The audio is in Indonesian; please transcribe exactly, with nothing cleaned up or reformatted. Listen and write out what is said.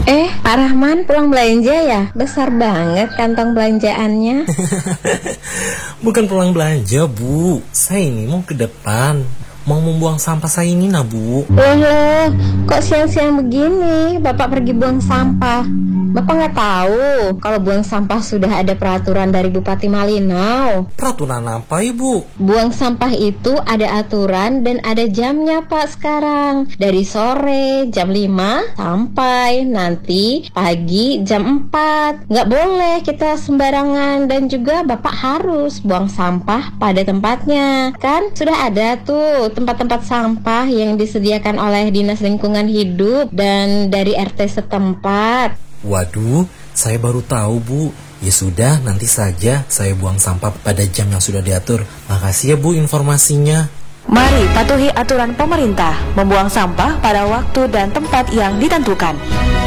Eh, Pak Rahman pulang belanja ya? Besar banget kantong belanjaannya. Bukan pulang belanja, Bu. Saya ini mau ke depan. Mau membuang sampah saya ini, nah, Bu. Loh, loh, kok siang-siang begini Bapak pergi buang sampah? Bapak nggak tahu kalau buang sampah sudah ada peraturan dari Bupati Malinau. Peraturan apa, Ibu? Buang sampah itu ada aturan dan ada jamnya, Pak, sekarang. Dari sore jam lima sampai nanti pagi jam empat. Nggak boleh kita sembarangan, dan juga Bapak harus buang sampah pada tempatnya. Kan sudah ada tuh tempat-tempat sampah yang disediakan oleh Dinas Lingkungan Hidup dan dari R T setempat. Waduh, saya baru tahu, Bu. Ya sudah, nanti saja saya buang sampah pada jam yang sudah diatur. Makasih ya, Bu, informasinya. Mari patuhi aturan pemerintah, membuang sampah pada waktu dan tempat yang ditentukan.